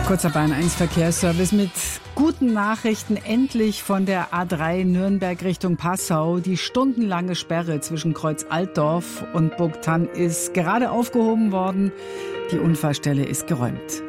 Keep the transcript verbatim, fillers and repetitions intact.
Kurzer Bayern eins Verkehrsservice mit guten Nachrichten. Endlich von der A drei Nürnberg Richtung Passau. Die stundenlange Sperre zwischen Kreuz Altdorf und Burgthann ist gerade aufgehoben worden. Die Unfallstelle ist geräumt.